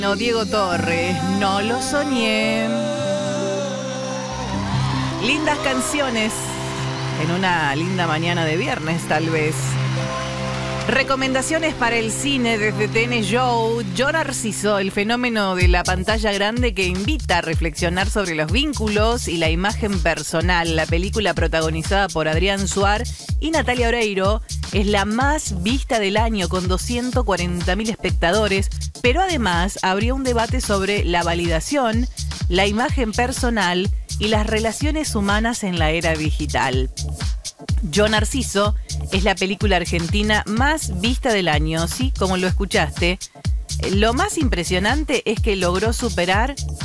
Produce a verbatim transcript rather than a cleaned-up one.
No, Diego Torres, no lo soñé. Lindas canciones en una linda mañana de viernes, tal vez. Recomendaciones para el cine desde T N Show. Yo Narciso, el fenómeno de la pantalla grande que invita a reflexionar sobre los vínculos y la imagen personal. La película protagonizada por Adrián Suar y Natalia Oreiro es la más vista del año con doscientos cuarenta mil espectadores, pero además abrió un debate sobre la validación, la imagen personal y las relaciones humanas en la era digital. Yo Narciso es la película argentina más vista del año, sí, como lo escuchaste. Lo más impresionante es que logró superar